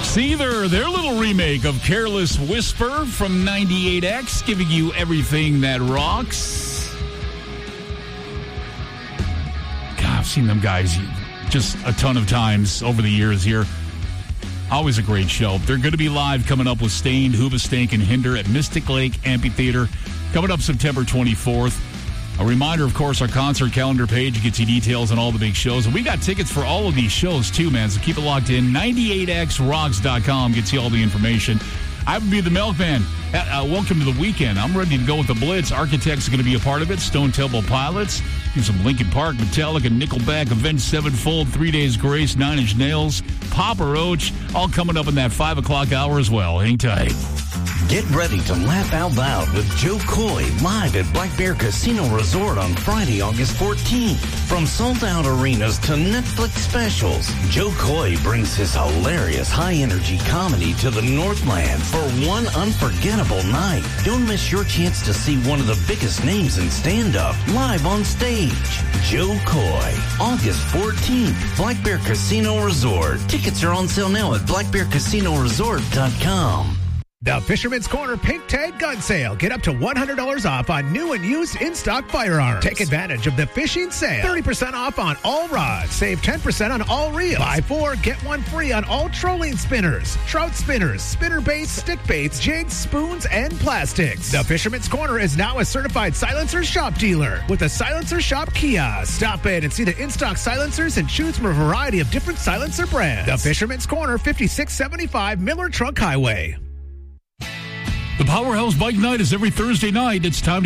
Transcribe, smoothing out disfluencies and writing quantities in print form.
Seether, their little remake of Careless Whisper from 98X, giving you everything that rocks. God, I've seen them guys just a ton of times over the years here. Always a great show. They're going to be live coming up with Stained, Hoobastank, and Hinder at Mystic Lake Amphitheater coming up September 24th. A reminder, of course, our concert calendar page gets you details on all the big shows. And we got tickets for all of these shows, too, man. So keep it locked in. 98xrocks.com gets you all the information. I would be the Milkman. Welcome to the weekend. I'm ready to go with the Blitz. Architects are going to be a part of it. Stone Temple Pilots. Do some Linkin Park, Metallica, Nickelback, Avenged Sevenfold, 3 Days Grace, Nine Inch Nails, Papa Roach. All coming up in that 5 o'clock hour as well. Hang tight. Get ready to laugh out loud with Joe Coy live at Black Bear Casino Resort on Friday, August 14th. From sold-out arenas to Netflix specials, Joe Coy brings his hilarious high-energy comedy to the Northland for one unforgettable night. Don't miss your chance to see one of the biggest names in stand-up live on stage. Joe Coy, August 14th, Black Bear Casino Resort. Tickets are on sale now at blackbearcasinoresort.com. The Fisherman's Corner Pink Tag Gun Sale. Get up to $100 off on new and used in-stock firearms. Take advantage of the fishing sale. 30% off on all rods. Save 10% on all reels. Buy 4, get 1 free on all trolling spinners, trout spinners, spinner baits, stick baits, jigs, spoons, and plastics. The Fisherman's Corner is now a certified silencer shop dealer with a Silencer Shop kiosk. Stop in and see the in-stock silencers and choose from a variety of different silencer brands. The Fisherman's Corner, 5675 Miller Trunk Highway. The Powerhouse Bike Night is every Thursday night. It's time